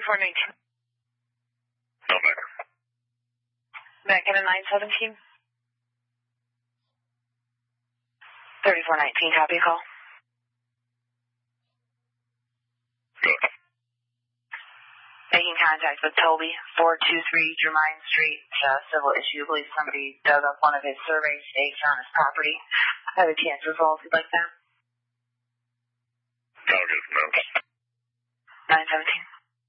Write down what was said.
3419. No matter. Back in a 917. 3419, copy call. Good. Making contact with Toby, 423 Jermaine Street, civil issue. I believe somebody dug up one of his survey stakes on his property. I have a chance result if you'd like that. I'll get some notes. 917.